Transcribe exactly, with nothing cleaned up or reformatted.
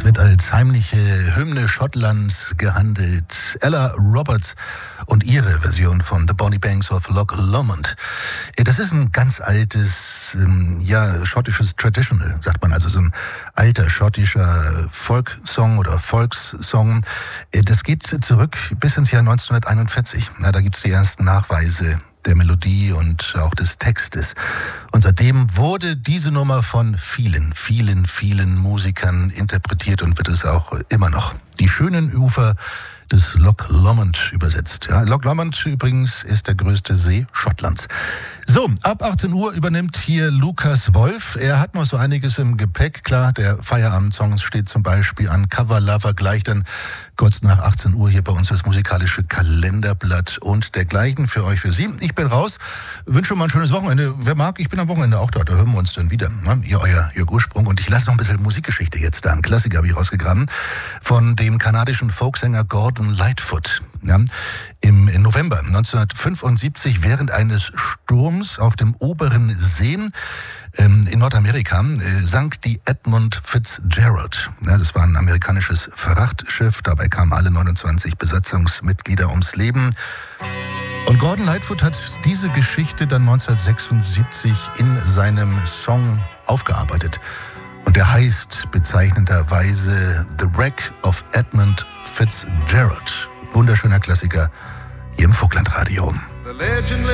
wird als heimliche Hymne Schottlands gehandelt. Ella Roberts und ihre Version von The Bonny Banks of Loch Lomond. Das ist ein ganz altes, ja, schottisches Traditional, sagt man, also so ein alter schottischer Folksong oder Volkssong. Das geht zurück bis ins Jahr neunzehnhunderteinundvierzig. Na, da gibt's die ersten Nachweise der Melodie und auch des Textes. Und seitdem wurde diese Nummer von vielen, vielen, vielen Musikern interpretiert und wird es auch immer noch. Die schönen Ufer des Loch Lomond übersetzt. Ja, Loch Lomond übrigens ist der größte See Schottlands. So, ab achtzehn Uhr übernimmt hier Lukas Wolf. Er hat noch so einiges im Gepäck. Klar, der Feierabendsong steht zum Beispiel an. Cover Lover gleich dann kurz nach achtzehn Uhr hier bei uns das musikalische Kalenderblatt und dergleichen für euch, für Sie. Ich bin raus, wünsche mal ein schönes Wochenende. Wer mag, ich bin am Wochenende auch da, da hören wir uns dann wieder. Ne? Ihr, euer Jörg Ursprung. Und ich lasse noch ein bisschen Musikgeschichte jetzt da. Ein Klassiker habe ich rausgegraben von dem kanadischen Folksänger Gordon Lightfoot. Ja, im, im November neunzehnhundertfünfundsiebzig während eines Sturms auf dem oberen See ähm, in Nordamerika äh, sank die Edmund Fitzgerald. Ja, das war ein amerikanisches Frachtschiff. Dabei kamen alle neunundzwanzig Besatzungsmitglieder ums Leben. Und Gordon Lightfoot hat diese Geschichte dann neunzehnhundertsechsundsiebzig in seinem Song aufgearbeitet. Und der heißt bezeichnenderweise The Wreck of Edmund Fitzgerald. Wunderschöner Klassiker hier im Vogtlandradio.